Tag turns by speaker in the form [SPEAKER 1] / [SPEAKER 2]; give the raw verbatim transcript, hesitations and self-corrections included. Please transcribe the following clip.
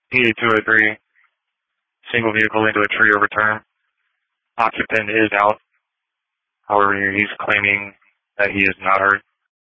[SPEAKER 1] P A two oh three, single vehicle into a tree overturned. Occupant is out. However, he's claiming that he is not hurt.